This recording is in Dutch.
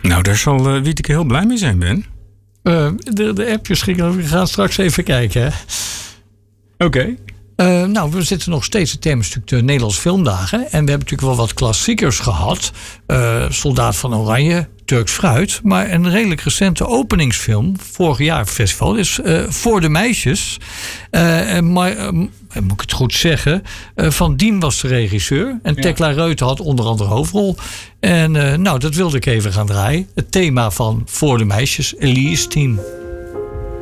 Nou, daar zal Wieteke heel blij mee zijn, Ben. De appjes we gaan straks even kijken. Hè. Oké. Nou, we zitten nog steeds het themastuk de Nederlandse filmdagen. En we hebben natuurlijk wel wat klassiekers gehad. Soldaat van Oranje, Turks Fruit. Maar een redelijk recente openingsfilm, vorig jaar festival, is Voor de Meisjes. Moet ik het goed zeggen? Van Dien was de regisseur. En Tekla Reuter had onder andere hoofdrol. En dat wilde ik even gaan draaien. Het thema van Voor de Meisjes, Elise Team.